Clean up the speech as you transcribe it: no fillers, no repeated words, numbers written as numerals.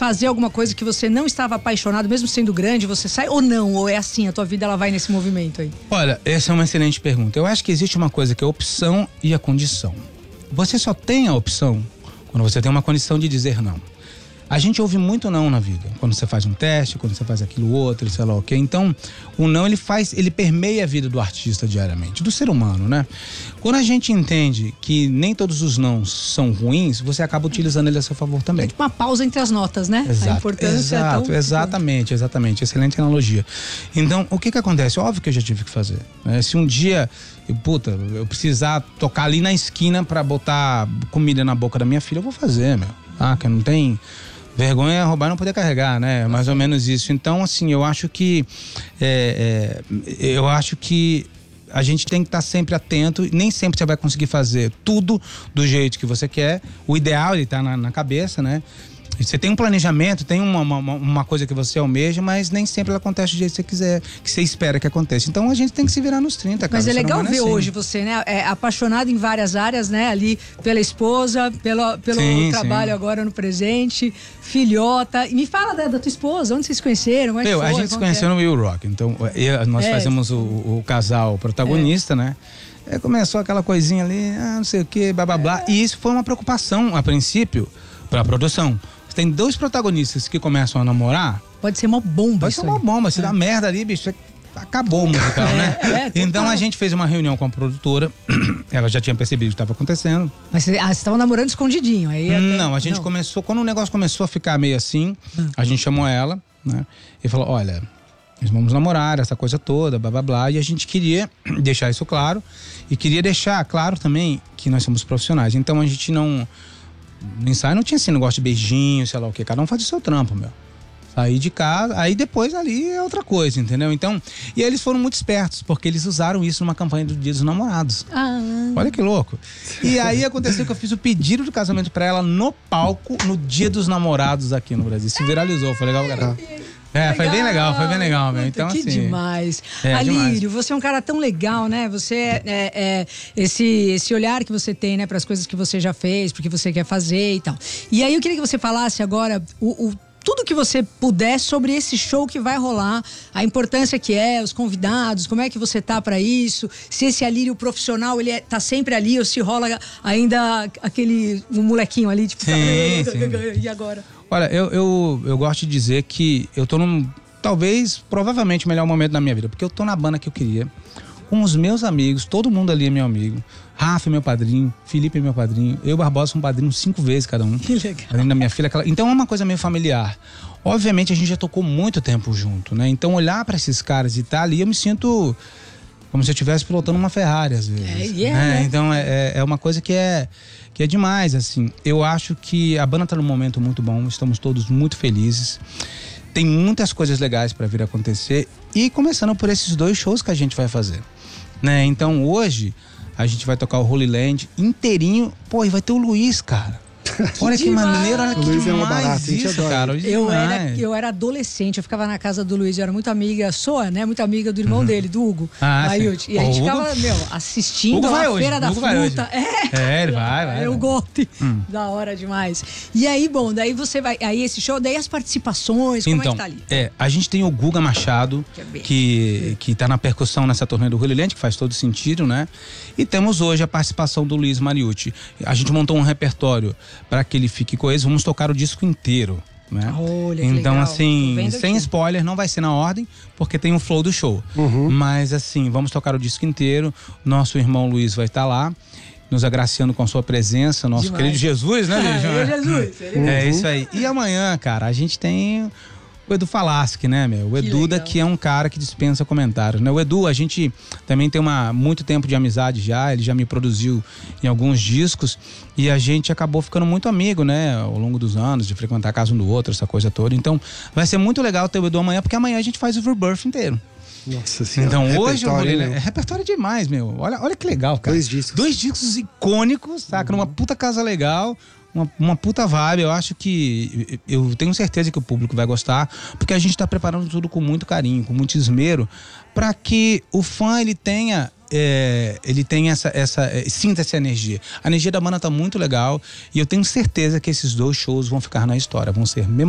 fazer alguma coisa que você não estava apaixonado, mesmo sendo grande, você sai ou não? Ou é assim, a tua vida ela vai nesse movimento aí? Olha, essa é uma excelente pergunta. Eu acho que existe uma coisa que é a opção e a condição. Você só tem a opção quando você tem uma condição de dizer não. A gente ouve muito não na vida. Quando você faz um teste, quando você faz aquilo outro, sei lá o quê. Então, o não, ele permeia a vida do artista diariamente, do ser humano, né? Quando a gente entende que nem todos os nãos são ruins, você acaba utilizando ele a seu favor também. É tipo uma pausa entre as notas, né? Exato, a importância é tão... exatamente. Excelente analogia. Então, o que acontece? Óbvio que eu já tive que fazer. Né? Se um dia eu precisar tocar ali na esquina pra botar comida na boca da minha filha, eu vou fazer, meu. Ah, que não tem... Vergonha é roubar e não poder carregar, né? Mais ou menos isso. Então, assim, eu acho que a gente tem que estar sempre atento. Nem sempre você vai conseguir fazer tudo do jeito que você quer. O ideal, ele tá na cabeça, né? Você tem um planejamento, tem uma coisa que você almeja, mas nem sempre ela acontece do jeito que você quiser, que você espera que aconteça. Então a gente tem que se virar nos 30, cara. Mas é legal ver assim. hoje você, né? Apaixonado em várias áreas, né? Ali pela esposa, pelo trabalho agora no presente, filhota. E me fala da tua esposa, onde vocês se conheceram? Como é que foi? A gente se conheceu no Will Rock. Então nós fazemos o casal protagonista, né? Começou aquela coisinha ali, não sei o que, blá blá blá. E isso foi uma preocupação, a princípio, pra produção. Tem 2 protagonistas que começam a namorar. Pode ser uma bomba. Pode ser uma bomba. Se dá merda ali, bicho, acabou o musical, né? Então a gente fez uma reunião com a produtora. Ela já tinha percebido o que estava acontecendo. Mas vocês estavam namorando escondidinho? Aí não, a gente começou. Quando o negócio começou a ficar meio assim, a gente chamou ela, né? E falou: olha, nós vamos namorar, essa coisa toda, blá blá blá. E a gente queria deixar isso claro. E queria deixar claro também que nós somos profissionais. Então a gente não. No ensaio não tinha assim, negócio de beijinho, sei lá o que. Cada um faz o seu trampo, meu. Sair de casa, aí depois ali é outra coisa, entendeu? Então, e aí eles foram muito espertos, porque eles usaram isso numa campanha do Dia dos Namorados. Olha que louco. E aí aconteceu que eu fiz o pedido do casamento pra ela no palco, no Dia dos Namorados aqui no Brasil. Se viralizou, foi legal, galera. Foi bem legal, meu. Então, que assim, demais. Alírio, você é um cara tão legal, né? Você esse olhar que você tem, né, para as coisas que você já fez, porque você quer fazer e tal. E aí eu queria que você falasse agora tudo que você puder sobre esse show que vai rolar, a importância que os convidados, como é que você tá pra isso, se esse Alírio profissional, ele tá sempre ali, ou se rola ainda um molequinho ali, tipo, sim. E agora? Olha, eu gosto de dizer que eu tô provavelmente o melhor momento da minha vida, porque eu tô na banda que eu queria, com os meus amigos, todo mundo ali é meu amigo. Rafa é meu padrinho, Felipe é meu padrinho, eu e Barbosa somos padrinhos 5 vezes cada um. Que legal. Além da minha filha, então é uma coisa meio familiar. Obviamente a gente já tocou muito tempo junto, né? Então olhar pra esses caras e tá ali, eu me sinto como se eu estivesse pilotando uma Ferrari às vezes. Né? Então é uma coisa que é demais, assim. Eu acho que a banda tá num momento muito bom, estamos todos muito felizes. Tem muitas coisas legais pra vir acontecer e começando por esses 2 shows que a gente vai fazer, né? Então hoje a gente vai tocar o Holy Land inteirinho. Pô, e vai ter o Luiz, cara. Olha que maneiro, olha que Luiz é uma demais barata, isso, cara. Eu era adolescente, eu ficava na casa do Luiz, eu era muito amiga, né? Muito amiga do irmão dele, do Hugo. E a gente ficava, assistindo a Feira da Fruta. Ele vai. Eu gosto. Da hora demais. E aí, bom, daí você vai. Aí esse show, daí as participações, como é que tá ali? A gente tem o Guga Machado, que tá na percussão nessa turnê do Holy Land, que faz todo sentido, né? E temos hoje a participação do Luiz Mariucci. A gente montou um repertório para que ele fique coeso, vamos tocar o disco inteiro, né? Olha, então, legal. assim, sem spoiler, não vai ser na ordem, porque tem o flow do show. Mas, assim, vamos tocar o disco inteiro. Nosso irmão Luiz vai estar lá, nos agraciando com a sua presença, nosso querido Jesus, né, Jesus. É isso aí. E amanhã, cara, a gente tem o Edu Falaschi, né, meu? O Eduda, que é um cara que dispensa comentários, né? O Edu, a gente também tem muito tempo de amizade já, ele já me produziu em alguns discos e a gente acabou ficando muito amigo, né? Ao longo dos anos, de frequentar a casa um do outro, essa coisa toda. Então, vai ser muito legal ter o Edu amanhã, porque amanhã a gente faz o Rebirth inteiro. Nossa senhora. Então hoje é repertório demais, meu. Olha que legal, cara. 2 discos icônicos, saca? Numa puta casa legal. Uma puta vibe. Eu acho que eu tenho certeza que o público vai gostar, porque a gente tá preparando tudo com muito carinho, com muito esmero, para que o fã ele tenha sinta essa energia. A energia da banda tá muito legal e eu tenho certeza que esses 2 shows vão ficar na história, vão ser